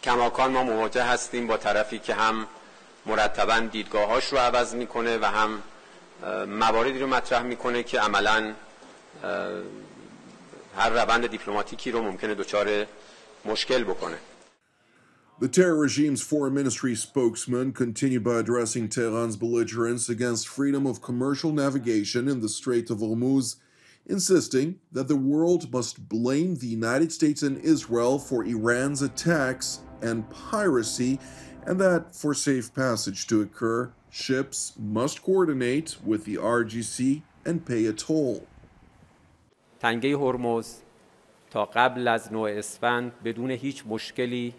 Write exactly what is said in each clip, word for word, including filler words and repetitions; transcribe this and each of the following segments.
کماکان ما مواجه هستیم با طرفی که هم مرتباً دیدگاهاش رو عوض میکنه و هم مواردی رو مطرح میکنه که عملاً هر روند دیپلماتیکی رو ممکنه دچار مشکل بکنه. The terror regime's foreign ministry spokesman continued by addressing Tehran's belligerence against freedom of commercial navigation in the Strait of Hormuz, insisting that the world must blame the United States and Israel for Iran's attacks and piracy, and that for safe passage to occur, ships must coordinate with the R G C and pay a toll. تنگه هرمز تا قبل از نوع اسفند بدون هیچ مشکلی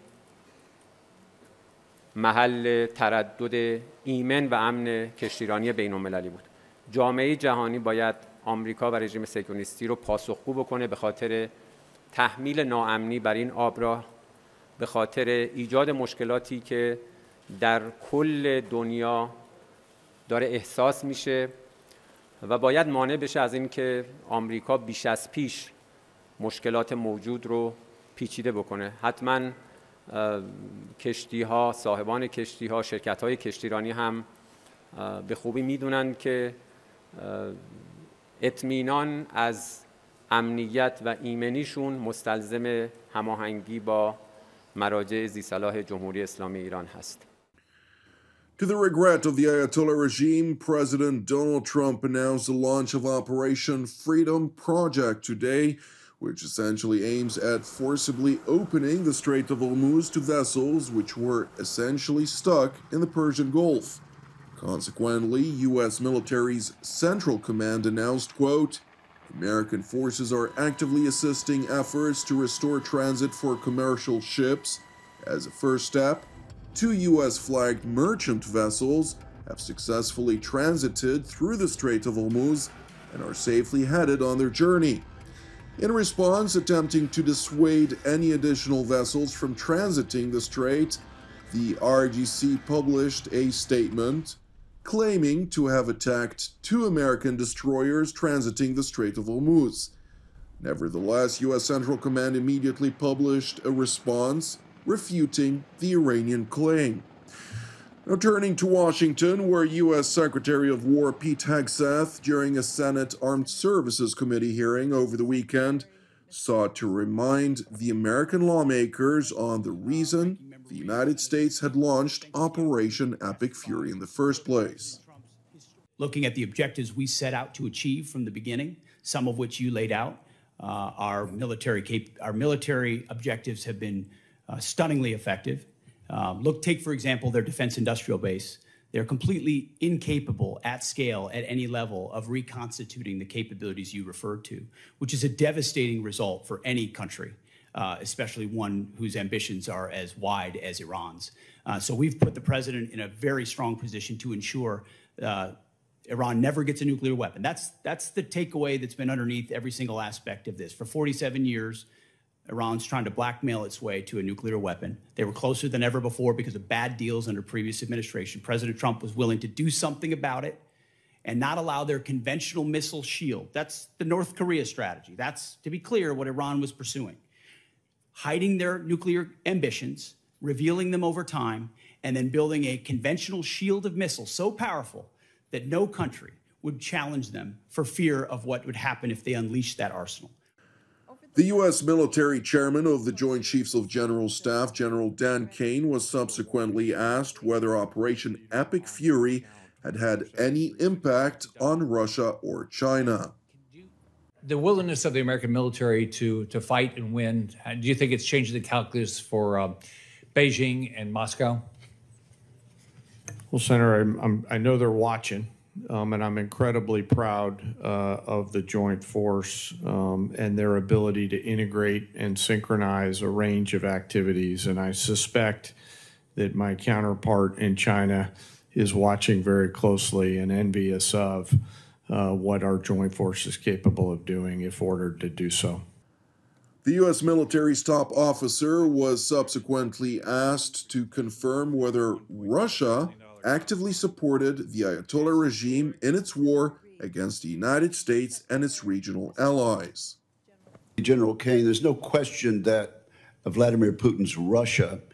محل تردد ایمن و امن کشتیرانی بین‌المللی بود. جامعه جهانی باید آمریکا و رژیم صهیونیستی رو پاسخگو بکنه به خاطر تحمیل ناامنی بر این آبراه، به خاطر ایجاد مشکلاتی که در کل دنیا داره احساس میشه و باید مانع بشه از این که آمریکا بیش از پیش مشکلات موجود رو پیچیده بکنه. حتما کشتی ها، صاحبان کشتی ها، شرکت های کشتیرانی هم به خوبی میدونن که اطمینان از امنیت و ایمنیشون مستلزم هماهنگی با مراجع ذی‌صلاح جمهوری اسلامی ایران هست. To the regret of the Ayatollah regime, President Donald Trump announced the launch of Operation Freedom Project today, which essentially aims at forcibly opening the Strait of Hormuz to vessels which were essentially stuck in the Persian Gulf. Consequently, U S military's Central Command announced, quote, American forces are actively assisting efforts to restore transit for commercial ships. As a first step, two U S-flagged merchant vessels have successfully transited through the Strait of Hormuz and are safely headed on their journey. In response, attempting to dissuade any additional vessels from transiting the strait, the R G C published a statement claiming to have attacked two American destroyers transiting the Strait of Hormuz. Nevertheless, U S Central Command immediately published a response refuting the Iranian claim. Now turning to Washington, where U S Secretary of War Pete Hegseth, during a Senate Armed Services Committee hearing over the weekend, sought to remind the American lawmakers on the reason the United States had launched Operation Epic Fury in the first place. Looking at the objectives we set out to achieve from the beginning, some of which you laid out, uh, our military cap- our military objectives have been uh, stunningly effective. Uh, look, take, for example, their defense industrial base. They're completely incapable at scale at any level of reconstituting the capabilities you referred to, which is a devastating result for any country, uh, especially one whose ambitions are as wide as Iran's. Uh, so we've put the president in a very strong position to ensure uh, Iran never gets a nuclear weapon. That's, that's the takeaway that's been underneath every single aspect of this. For forty-seven years, Iran's trying to blackmail its way to a nuclear weapon. They were closer than ever before because of bad deals under previous administration. President Trump was willing to do something about it and not allow their conventional missile shield. That's the North Korea strategy. That's, to be clear, what Iran was pursuing. Hiding their nuclear ambitions, revealing them over time, and then building a conventional shield of missiles so powerful that no country would challenge them for fear of what would happen if they unleashed that arsenal. The U S military chairman of the Joint Chiefs of General Staff, General Dan Kane, was subsequently asked whether Operation Epic Fury had had any impact on Russia or China. The willingness of the American military to, to fight and win, do you think it's changed the calculus for uh, Beijing and Moscow? Well, Senator, I'm, I'm, I know they're watching. Um, and I'm incredibly proud uh, of the joint force um, and their ability to integrate and synchronize a range of activities. And I suspect that my counterpart in China is watching very closely and envious of uh, what our joint force is capable of doing if ordered to do so. The U S military's top officer was subsequently asked to confirm whether Russia actively supported the Ayatollah regime in its war against the United States and its regional allies. General Kane, there's no question that Vladimir Putin's Russia